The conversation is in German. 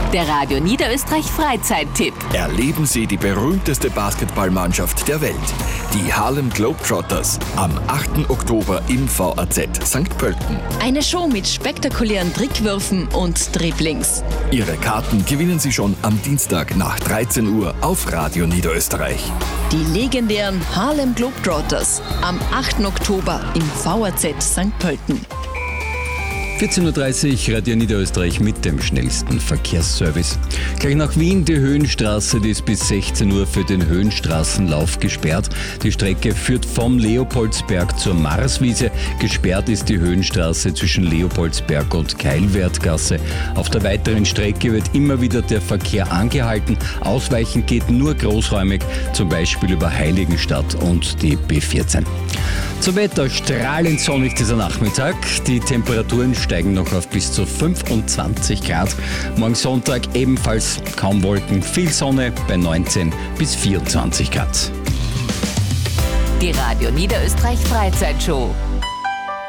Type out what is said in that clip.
Der Radio Niederösterreich Freizeittipp. Erleben Sie die berühmteste Basketballmannschaft der Welt, die Harlem Globetrotters, am 8. Oktober im VAZ St. Pölten. Eine Show mit spektakulären Trickwürfen und Dribblings. Ihre Karten gewinnen Sie schon am Dienstag nach 13 Uhr auf Radio Niederösterreich. Die legendären Harlem Globetrotters am 8. Oktober im VAZ St. Pölten. 14.30 Uhr, Radio Niederösterreich mit dem schnellsten Verkehrsservice. Gleich nach Wien die Höhenstraße, die ist bis 16 Uhr für den Höhenstraßenlauf gesperrt. Die Strecke führt vom Leopoldsberg zur Marswiese. Gesperrt ist die Höhenstraße zwischen Leopoldsberg und Keilwertgasse. Auf der weiteren Strecke wird immer wieder der Verkehr angehalten. Ausweichen geht nur großräumig, zum Beispiel über Heiligenstadt und die B14. Zum Wetter, strahlend sonnig dieser Nachmittag. Die Temperaturen steigen noch auf bis zu 25 Grad. Morgen Sonntag ebenfalls kaum Wolken, viel Sonne bei 19 bis 24 Grad. Die Radio Niederösterreich Freizeitshow.